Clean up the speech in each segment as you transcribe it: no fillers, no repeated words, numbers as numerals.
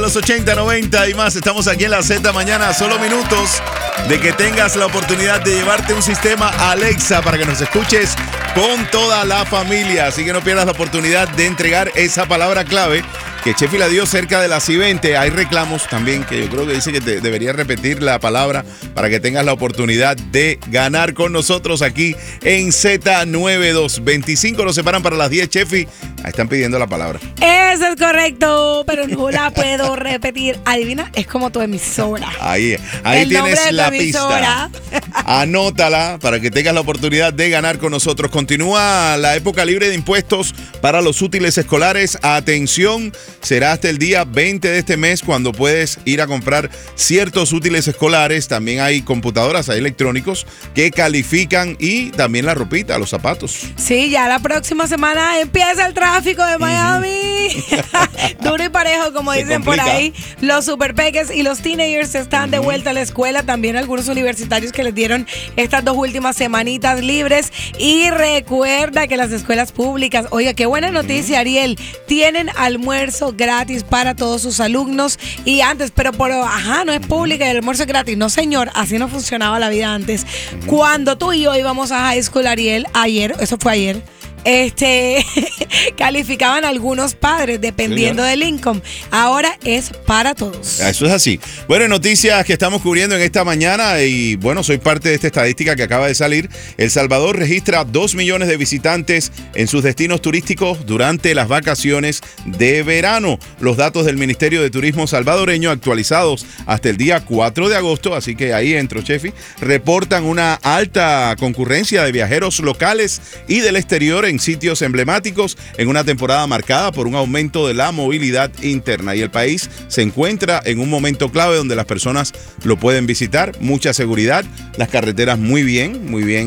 Los 80, 90 y más, estamos aquí en la Z mañana, a solo minutos de que tengas la oportunidad de llevarte un sistema Alexa para que nos escuches con toda la familia. Así que no pierdas la oportunidad de entregar esa palabra clave que Chefi la dio cerca de las I-20. Hay reclamos también que yo creo que dice que te debería repetir la palabra para que tengas la oportunidad de ganar con nosotros aquí en Z92. 25 nos separan para las 10, Chefi. Ahí están pidiendo la palabra. Eso es correcto, pero no la puedo repetir. Adivina, es como tu emisora. Ahí tienes la pista. Anótala para que tengas la oportunidad de ganar con nosotros. Continúa la época libre de impuestos para los útiles escolares. Atención, será hasta el día 20 de este mes cuando puedes ir a comprar ciertos útiles escolares. También hay computadoras, hay electrónicos que califican y también la ropita, los zapatos. Sí, ya la próxima semana empieza el tráfico de Miami. Duro y parejo, como dicen por ahí. Los superpeques y los teenagers están de vuelta a la escuela. También algunos universitarios que les dieron estas 2 últimas semanitas libres. Y recuerda que las escuelas públicas, oiga, qué buena noticia, Ariel, tienen almuerzo gratis para todos sus alumnos. Y antes, pero no es pública y el almuerzo es gratis. No, señor, así no funcionaba la vida antes. Cuando tú y yo íbamos a high school, Ariel, eso fue ayer, calificaban algunos padres dependiendo del income. Ahora es para todos. Eso es así. Bueno, noticias que estamos cubriendo en esta mañana y bueno, soy parte de esta estadística que acaba de salir. El Salvador registra 2 millones de visitantes en sus destinos turísticos durante las vacaciones de verano. Los datos del Ministerio de Turismo salvadoreño actualizados hasta el día 4 de agosto, así que ahí entro, Chefi, reportan una alta concurrencia de viajeros locales y del exterior en sitios emblemáticos en una temporada marcada por un aumento de la movilidad interna. Y el país se encuentra en un momento clave donde las personas lo pueden visitar. Mucha seguridad, las carreteras muy bien,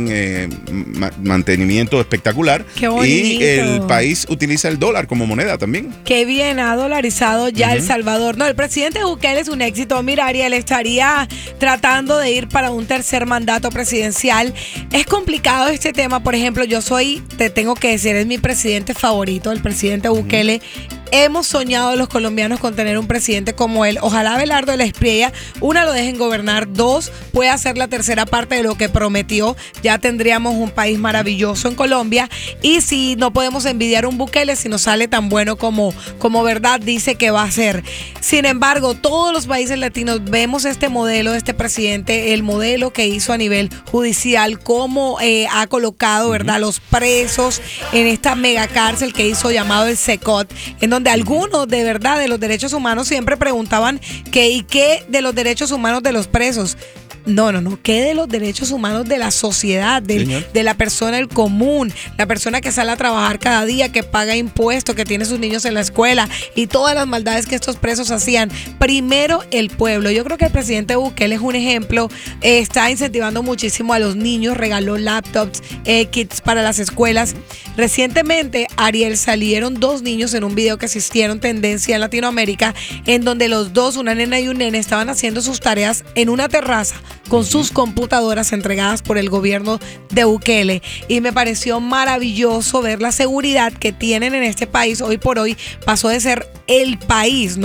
mantenimiento espectacular. Qué bonito. Y el país utiliza el dólar como moneda también. Qué bien ha dolarizado ya El Salvador. No, el presidente Bukele es un éxito. Mira, Ariel, estaría tratando de ir para un tercer mandato presidencial. Es complicado este tema. Por ejemplo, te tengo que decir, es mi presidente favorito, el presidente Bukele. Hemos soñado los colombianos con tener un presidente como él. Ojalá Abelardo de la Espriella, 1, lo dejen gobernar, 2, pueda hacer la tercera parte de lo que prometió. Ya tendríamos un país maravilloso en Colombia. Y si no podemos envidiar un Bukele, si nos sale tan bueno como verdad dice que va a ser. Sin embargo, todos los países latinos vemos este modelo de este presidente, el modelo que hizo a nivel judicial, cómo ha colocado, ¿verdad?, los presos en esta mega cárcel que hizo llamado el SECOT, en donde algunos de verdad de los derechos humanos siempre preguntaban ¿y qué de los derechos humanos de los presos? No. ¿Qué de los derechos humanos de la sociedad, de la persona el común, la persona que sale a trabajar cada día, que paga impuestos, que tiene sus niños en la escuela y todas las maldades que estos presos hacían? Primero el pueblo. Yo creo que el presidente Bukele es un ejemplo. Está incentivando muchísimo a los niños, regaló laptops, kits para las escuelas. Recientemente, Ariel, salieron 2 niños en un video que hicieron tendencia en Latinoamérica, en donde los 2, una nena y un nene, estaban haciendo sus tareas en una terraza con sus computadoras entregadas por el gobierno de Bukele. Y me pareció maravilloso ver la seguridad que tienen en este país. Hoy por hoy pasó de ser el país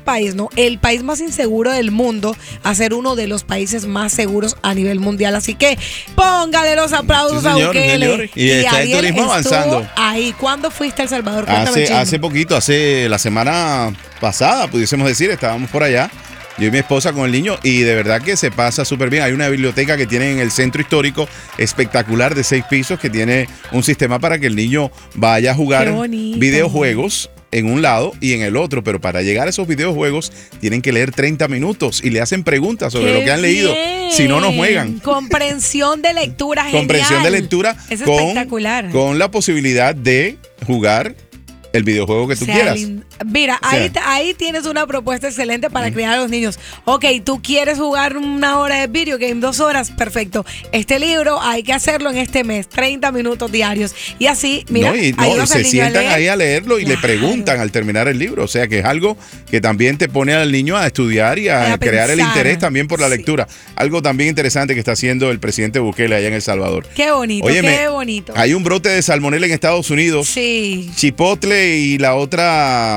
más inseguro del mundo a ser uno de los países más seguros a nivel mundial. Así que póngale los aplausos a Bukele. Señor. Y está el turismo avanzando. Ahí, ¿cuándo fuiste a El Salvador? Hace poquito, hace la semana pasada, pudiésemos decir, estábamos por allá. Yo y mi esposa con el niño y de verdad que se pasa súper bien. Hay una biblioteca que tienen en el centro histórico espectacular de 6 pisos que tiene un sistema para que el niño vaya a jugar videojuegos en un lado y en el otro, pero para llegar a esos videojuegos tienen que leer 30 minutos y le hacen preguntas sobre lo que han leído. Si no juegan. Comprensión de lectura, genial. Comprensión de lectura es espectacular. Con la posibilidad de jugar el videojuego que tú quieras. Mira, ahí tienes una propuesta excelente para criar a los niños. Ok, tú quieres jugar 1 hora de video game, 2 horas, perfecto. Este libro hay que hacerlo en este mes, 30 minutos diarios. Y así, mira, se sientan ahí a leerlo y le preguntan al terminar el libro. O sea que es algo que también te pone al niño a estudiar y a crear el interés también por la lectura. Algo también interesante que está haciendo el presidente Bukele allá en El Salvador. Qué bonito, qué bonito. Hay un brote de salmonela en Estados Unidos. Sí. Chipotle y la otra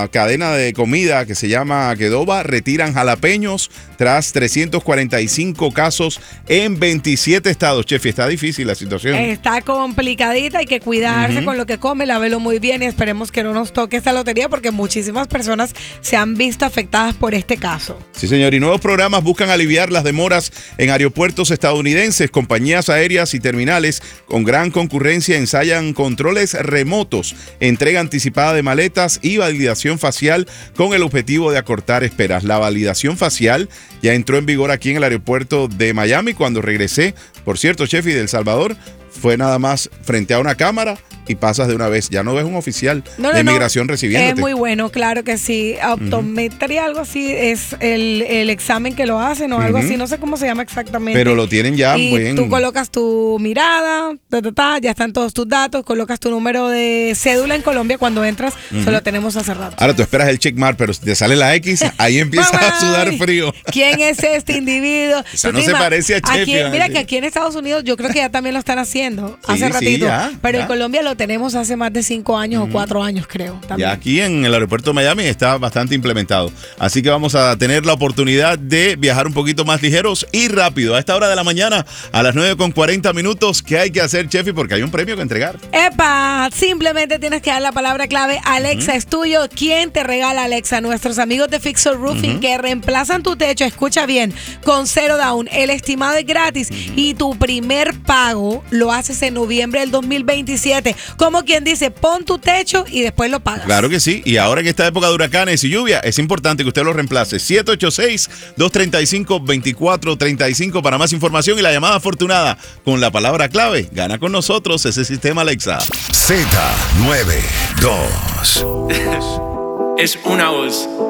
cadena de comida que se llama Qdoba retiran jalapeños tras 345 casos en 27 estados. Chefi, está difícil la situación. Está complicadita, hay que cuidarse con lo que come, lávelo muy bien y esperemos que no nos toque esta lotería porque muchísimas personas se han visto afectadas por este caso. Sí, señor. Y nuevos programas buscan aliviar las demoras en aeropuertos estadounidenses. Compañías aéreas y terminales con gran concurrencia ensayan controles remotos, entrega anticipada de maletas y validación facial con el objetivo de acortar esperas. La validación facial ya entró en vigor aquí en el aeropuerto de Miami. Cuando regresé, por cierto, Chefi, de El Salvador, fue nada más frente a una cámara y pasas de una vez. Ya no ves un oficial de inmigración recibiéndote. Es muy bueno, claro que sí. Optometría, algo así, es el examen que lo hacen o algo así. No sé cómo se llama exactamente. Pero lo tienen ya y tú colocas tu mirada, ya están todos tus datos, colocas tu número de cédula en Colombia cuando entras. Eso lo tenemos hace rato. Ahora tú esperas el checkmark, pero si te sale la X, ahí empiezas a sudar frío. ¿Quién es este individuo? O sea, no se parece a Chefi. Mira que aquí en Estados Unidos yo creo que ya también lo están haciendo hace ratito. Pero en Colombia lo tenemos hace más de 5 años o 4 años, creo. También. Ya aquí en el aeropuerto de Miami está bastante implementado. Así que vamos a tener la oportunidad de viajar un poquito más ligeros y rápido. A esta hora de la mañana, a las 9:40, ¿qué hay que hacer, Chefi? Porque hay un premio que entregar. ¡Epa! Simplemente tienes que dar la palabra clave. Alexa es tuyo. ¿Quién te regala Alexa? Nuestros amigos de Fixer Roofing que reemplazan tu techo, escucha bien, con 0 down. El estimado es gratis y tu primer pago lo haces en noviembre del 2027. Como quien dice, pon tu techo y después lo pagas. Claro que sí. Y ahora en esta época de huracanes y lluvia, es importante que usted lo reemplace. 786-235-2435 para más información y la llamada afortunada con la palabra clave. Gana con nosotros ese sistema Alexa. Z92. Es una voz.